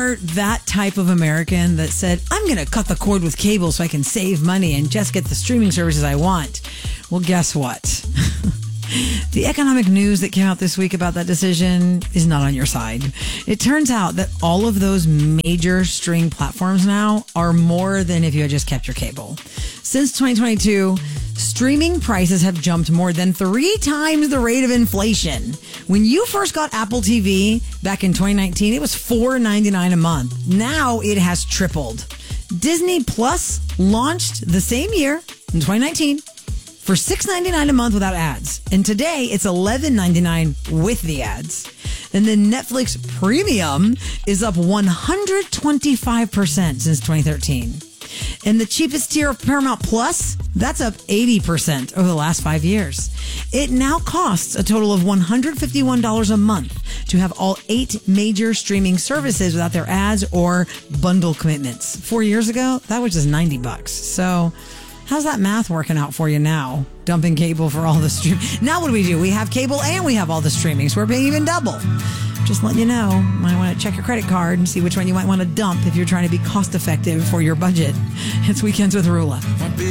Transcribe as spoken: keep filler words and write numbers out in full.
are that type of American that said, I'm going to cut the cord with cable so I can save money and just get the streaming services I want, well, guess what? The economic news that came out this week about that decision is not on your side. It turns out that all of those major streaming platforms now are more than if you had just kept your cable. Since twenty twenty-two, streaming prices have jumped more than three times the rate of inflation. When you first got Apple T V back in twenty nineteen, it was four dollars and ninety-nine cents a month. Now it has tripled. Disney Plus launched the same year in twenty nineteen for six dollars and ninety-nine cents a month without ads. And today it's eleven dollars and ninety-nine cents with the ads. And then Netflix Premium is up one hundred twenty-five percent since twenty thirteen. And the cheapest tier of Paramount Plus, that's up eighty percent over the last five years. It now costs a total of one hundred fifty-one dollars a month to have all eight major streaming services without their ads or bundle commitments. Four years ago, that was just ninety bucks. So how's that math working out for you now? Dumping cable for all the stream. Now what do we do? We have cable and we have all the streaming, so we're paying even double. Just letting you know, you might want to check your credit card and see which one you might want to dump if you're trying to be cost effective for your budget. It's Weekends with Rula.